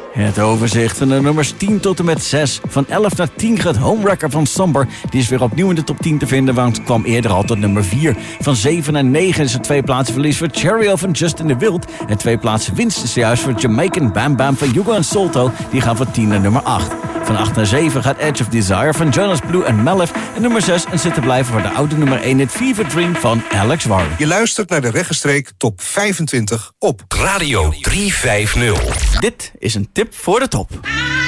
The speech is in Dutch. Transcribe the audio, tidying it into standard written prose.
Het overzicht van de nummers 10 tot en met 6. Van 11 naar 10 gaat Homewrecker van Somber. Die is weer opnieuw in de top 10 te vinden, want het kwam eerder al tot nummer 4. Van 7 naar 9 is het 2 plaatsen verlies voor Cheerio van Justin de Wild. En 2 plaatsen winst is juist voor Jamaican Bam Bam van Hugo en Solto. Die gaan van 10 naar nummer 8. Van 8 naar 7 gaat Edge of Desire van Jonas Blue en Malef. En nummer 6 en zit te blijven voor de oude nummer 1 het Fever Dream van Alex Warren. Je luistert naar de Regenstreek Top 25 op Radio 350. Dit is een tip voor de top.